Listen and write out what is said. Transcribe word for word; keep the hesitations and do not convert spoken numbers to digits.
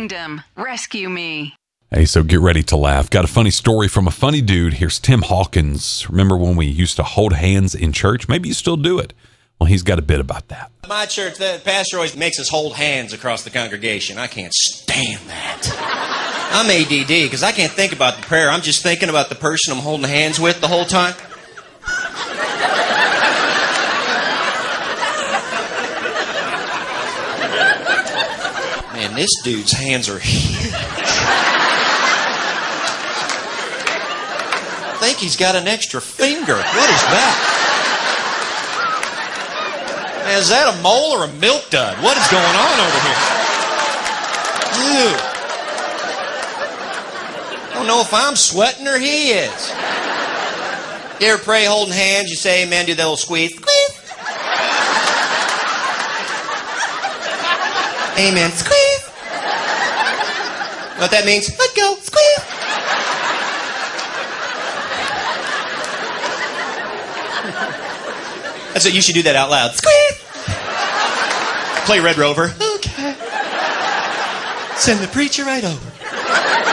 Kingdom, rescue me. Hey, so get ready to laugh. Got a funny story from a funny dude. Here's Tim Hawkins. Remember when we used to hold hands in church? Maybe you still do it. Well, he's got a bit about that. My church, the pastor always makes us hold hands across the congregation. I can't stand that. I'm A D D because I can't think about the prayer. I'm just thinking about the person I'm holding hands with the whole time. Man, this dude's hands are huge. I think he's got an extra finger. What is that? Man, is that a mole or a milk dud? What is going on over here? Dude. I don't know if I'm sweating or he is. You ever pray holding hands? You say amen, do that little squeeze. Squeeze. Amen. Squeeze. You know what that means? Let go. Squeeze. That's it. You should do that out loud. Squeeze. Play Red Rover. Okay. Send the preacher right over.